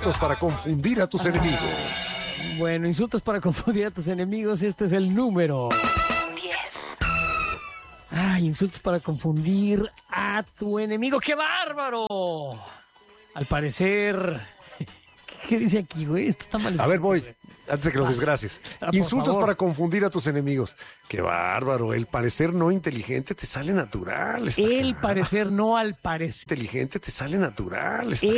Insultos para confundir a tus enemigos. Bueno, insultos para confundir a tus enemigos. Este es el número 10. Insultos para confundir a tu enemigo. ¡Qué bárbaro! Al parecer... ¿Qué dice aquí, güey? Esto está mal. A ver, voy. Antes de que lo desgracies. Por Insultos favor. para confundir a tus enemigos. Qué bárbaro. El parecer no inteligente te sale natural. El parecer no al parecer. Inteligente te sale natural.